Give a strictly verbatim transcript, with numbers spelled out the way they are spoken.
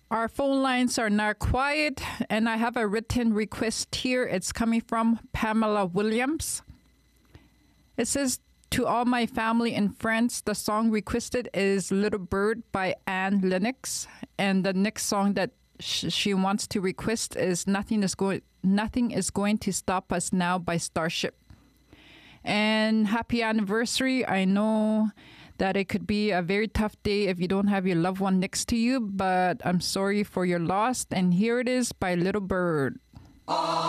Our phone lines are now quiet, and I have a written request here. It's coming from Pamela Williams. It says, to all my family and friends, the song requested is Little Bird by Anne Lennox. And the next song that sh- she wants to request is Nothing is, Go- Nothing is Going to Stop Us Now by Starship. And happy anniversary. I know that it could be a very tough day if you don't have your loved one next to you, but I'm sorry for your loss. And here it is by Little Bird.